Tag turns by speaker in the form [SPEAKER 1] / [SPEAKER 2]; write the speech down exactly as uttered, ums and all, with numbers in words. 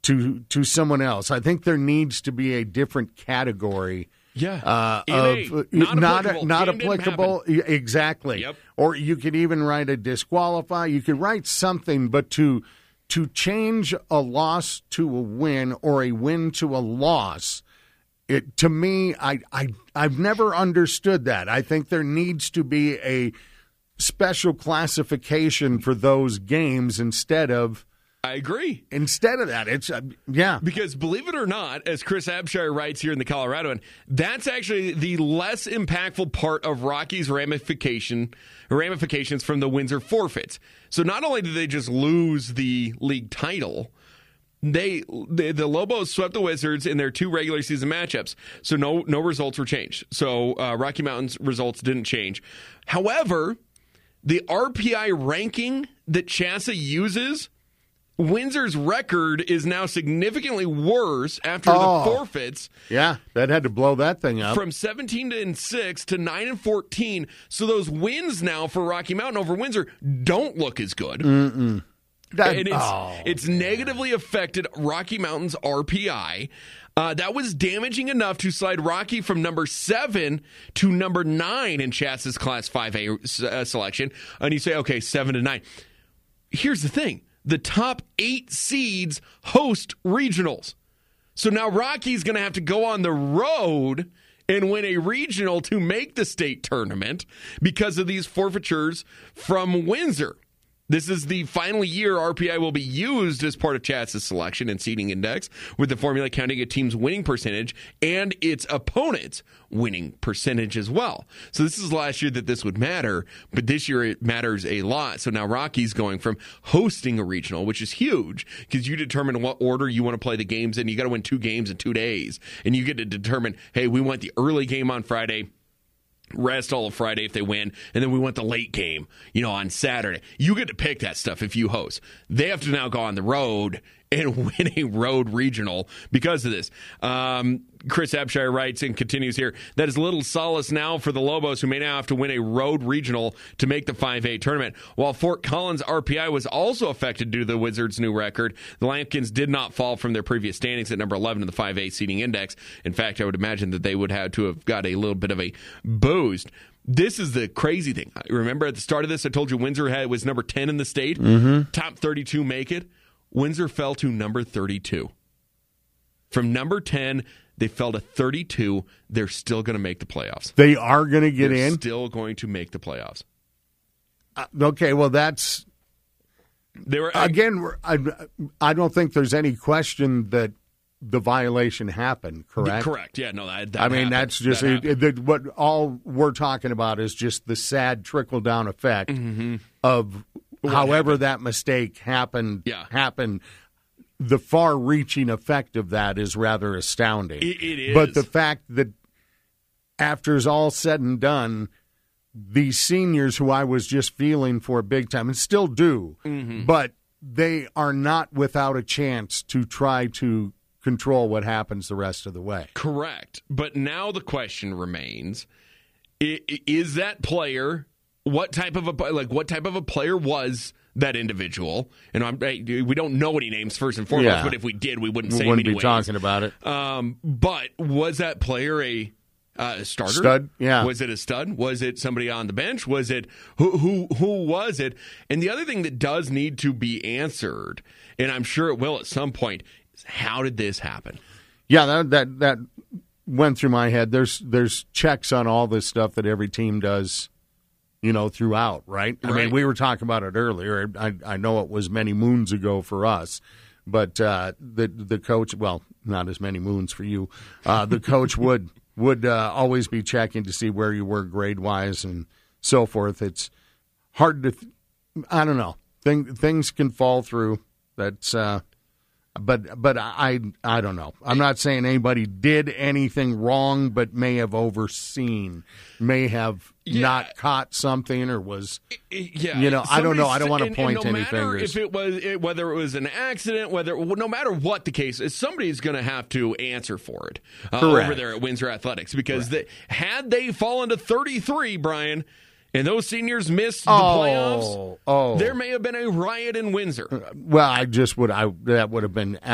[SPEAKER 1] to to someone else. I think there needs to be a different category.
[SPEAKER 2] Yeah,
[SPEAKER 1] uh,
[SPEAKER 2] of
[SPEAKER 1] of
[SPEAKER 2] not
[SPEAKER 1] not
[SPEAKER 2] applicable.
[SPEAKER 1] not
[SPEAKER 2] Game didn't
[SPEAKER 1] applicable. Exactly.
[SPEAKER 2] Yep.
[SPEAKER 1] Or you could even write a disqualify. You could write something, but to to change a loss to a win or a win to a loss, it to me, I I I've never understood that. I think there needs to be a special classification for those games instead of.
[SPEAKER 2] I agree.
[SPEAKER 1] Instead of that, it's, uh, yeah.
[SPEAKER 2] Because believe it or not, as Chris Abshire writes here in the Coloradoan, that's actually the less impactful part of Rocky's ramification ramifications from the Windsor forfeits. So not only did they just lose the league title, they, they the Lobos swept the Wizards in their two regular season matchups. So no no results were changed. So uh, Rocky Mountain's results didn't change. However, the R P I ranking that CHSAA uses, Windsor's record is now significantly worse after
[SPEAKER 1] oh,
[SPEAKER 2] the forfeits.
[SPEAKER 1] Yeah, that had to blow that thing up.
[SPEAKER 2] From seventeen and six to nine and fourteen. So those wins now for Rocky Mountain over Windsor don't look as good.
[SPEAKER 1] Mm-mm. That,
[SPEAKER 2] and it's,
[SPEAKER 1] oh,
[SPEAKER 2] it's negatively affected Rocky Mountain's R P I. Uh, that was damaging enough to slide Rocky from number seven to number nine in CHSAA's Class five A uh, selection. And you say, okay, seven to nine. Here's the thing. The top eight seeds host regionals. So now Rocky's going to have to go on the road and win a regional to make the state tournament because of these forfeitures from Windsor. This is the final year R P I will be used as part of CHSAA's selection and seeding index, with the formula counting a team's winning percentage and its opponent's winning percentage as well. So this is last year that this would matter, but this year it matters a lot. So now Rocky's going from hosting a regional, which is huge, because you determine what order you want to play the games in. You got to win two games in two days, and you get to determine, hey, we want the early game on Friday, rest all of Friday if they win, and then we want the late game, you know, on Saturday. You get to pick that stuff if you host. They have to now go on the road and win a road regional because of this. Um, Chris Abshire writes and continues here, that is little solace now for the Lobos, who may now have to win a road regional to make the five A tournament. While Fort Collins' R P I was also affected due to the Wizards' new record, the Lampkins did not fall from their previous standings at number eleven in the five A seeding index. In fact, I would imagine that they would have to have got a little bit of a boost. This is the crazy thing. Remember at the start of this, I told you Windsor had, was number ten in the state.
[SPEAKER 1] Mm-hmm.
[SPEAKER 2] Top thirty-two make it. Windsor fell to number thirty-two. From number ten, they fell to thirty-two. They're still going to make the playoffs.
[SPEAKER 1] They are going to get
[SPEAKER 2] They're
[SPEAKER 1] in?
[SPEAKER 2] Still going to make the playoffs.
[SPEAKER 1] Uh, okay, well, that's...
[SPEAKER 2] They were
[SPEAKER 1] Again, we're, I, I don't think there's any question that the violation happened, correct?
[SPEAKER 2] Correct, yeah. No, that, that
[SPEAKER 1] I mean,
[SPEAKER 2] happened.
[SPEAKER 1] that's just...
[SPEAKER 2] That
[SPEAKER 1] it, it, what all we're talking about is just the sad trickle-down effect
[SPEAKER 2] mm-hmm.
[SPEAKER 1] of
[SPEAKER 2] what
[SPEAKER 1] however
[SPEAKER 2] happened?
[SPEAKER 1] that mistake happened.
[SPEAKER 2] Yeah.
[SPEAKER 1] happened. The far-reaching effect of that is rather astounding.
[SPEAKER 2] It, it is.
[SPEAKER 1] But the fact that after it's all said and done, these seniors who I was just feeling for big time, and still do,
[SPEAKER 2] mm-hmm.
[SPEAKER 1] but they are not without a chance to try to control what happens the rest of the way.
[SPEAKER 2] Correct. But now the question remains, is that player, what type of a, like, what type of a player was that individual? And I'm, we don't know any names first and foremost,
[SPEAKER 1] Yeah.
[SPEAKER 2] but if we did, we wouldn't say
[SPEAKER 1] We wouldn't
[SPEAKER 2] them
[SPEAKER 1] be
[SPEAKER 2] anyways.
[SPEAKER 1] talking about it.
[SPEAKER 2] Um, but was that player a uh, starter?
[SPEAKER 1] Stud, yeah.
[SPEAKER 2] Was it a stud? Was it somebody on the bench? Was it who? Who? Who was it? And the other thing that does need to be answered, and I'm sure it will at some point, is how did this happen?
[SPEAKER 1] Yeah, that that that went through my head. There's there's checks on all this stuff that every team does, you know, throughout, right? I
[SPEAKER 2] Right.
[SPEAKER 1] mean, we were talking about it earlier. I I know it was many moons ago for us, but uh, the the coach, well, not as many moons for you. Uh, the coach would would uh, always be checking to see where you were grade wise and so forth. It's hard to, th- I don't know. Thing, things can fall through. That's. Uh, But but I I don't know. I'm not saying anybody did anything wrong, but may have overseen, may have
[SPEAKER 2] Yeah.
[SPEAKER 1] not caught something, or was
[SPEAKER 2] Yeah,
[SPEAKER 1] you know I don't know.
[SPEAKER 2] somebody's-
[SPEAKER 1] I don't want to
[SPEAKER 2] and-
[SPEAKER 1] point
[SPEAKER 2] and no
[SPEAKER 1] any
[SPEAKER 2] matter
[SPEAKER 1] fingers.
[SPEAKER 2] If it was it, whether it was an accident, whether no matter what the case is, somebody's going to have to answer for it uh,
[SPEAKER 1] Correct.
[SPEAKER 2] over there at Windsor Athletics, because they, had they fallen to thirty-three, Brian, and those seniors missed the
[SPEAKER 1] Oh,
[SPEAKER 2] playoffs,
[SPEAKER 1] oh.
[SPEAKER 2] there may have been a riot in Windsor.
[SPEAKER 1] Well, I just would I that would have been